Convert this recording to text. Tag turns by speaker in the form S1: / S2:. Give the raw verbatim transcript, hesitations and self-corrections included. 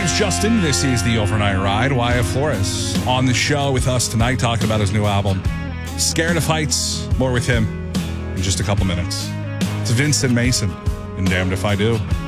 S1: name's Justin. This is the Overnight Ride. Wyatt Flores on the show with us tonight talking about his new album, Scared of Heights. More with him in just a couple minutes. It's Vincent Mason, and Damned If I Do.